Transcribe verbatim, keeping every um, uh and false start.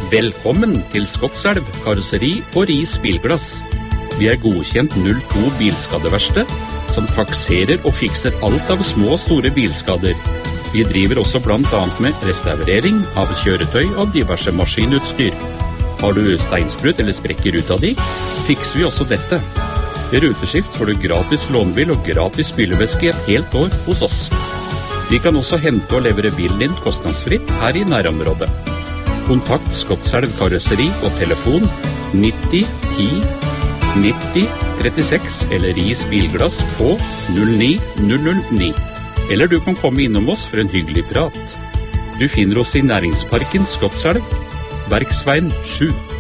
Velkommen til Skotselv karosseri og ris bilglass. Vi er godkjent null to bilskadeverksted, som takserer og fikser alt av små og store bilskader. Vi driver også blant annet med restaurering av kjøretøy og diverse maskinutstyr. Har du steinsprut eller sprekker ut av de, fikser vi også dette. I ruteskift får du gratis lånebil og gratis bilveske et helt år hos oss. Vi kan også hente og levere bilen din kostnadsfritt her i nærområdet. Kontakt Skotselv karosseri og telefon nitti ti nitti trettiseks eller ris bilglass på null ni null null ni. Eller du kan komme innom oss for en hyggelig prat. Du finner oss i Næringsparken Skotselv, Verksveien sju.